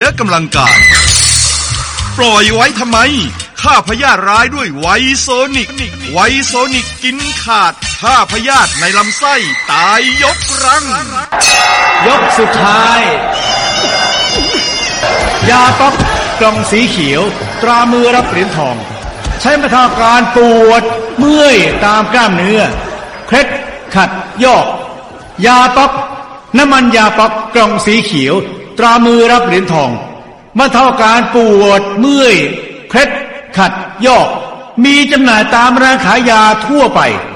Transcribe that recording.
และกำลังกายปล่อยไว้ทำไมฆ่าพยาธิร้ายด้วยไวโซนิกไวโซนิกกินขาดฆ่าพยาธิในลำไส้ตายยกรังยกสุดท้ายยาป๊อกกล่องสีเขียวตรามือรับเหรียญทองใช้บรรเทาอาการปวดเมื่อยตามกล้ามเนื้อเคล็ดขัดยอกยาป๊อกน้ำมันยาป๊อกกล่องสีเขียวตรามือรับเหรียญทองบรรเทาอาการปวดเมื่อยเคล็ดขัดยอกมีจำหน่ายตามร้านขายยาทั่วไป